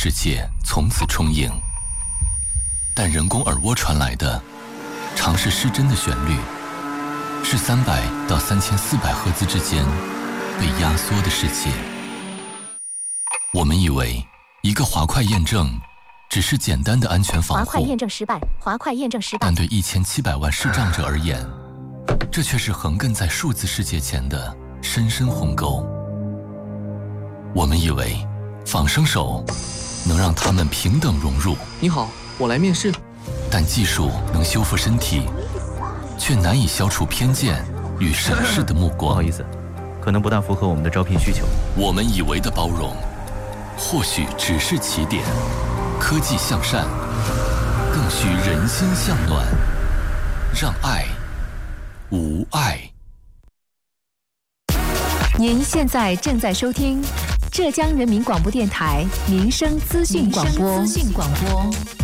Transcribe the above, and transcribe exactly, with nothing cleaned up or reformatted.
世界从此充盈。但人工耳蜗传来的，常是失真的旋律，是三百到三千四百赫兹之间被压缩的世界。我们以为一个滑块验证只是简单的安全防护， 滑块验证失败，滑块验证失败。 但对一千七百万视障者而言，这却是横亘在数字世界前的深深鸿沟。我们以为仿生手能让他们平等融入。 你好，我来面试。 但技术能修复身体，却难以消除偏见与审视的目光。 不好意思，可能不大符合我们的招聘需求。 我们以为的包容，或许只是起点。科技向善，更需人心向暖，让爱无碍。 您现在正在收听浙江人民广播电台民生资讯广播。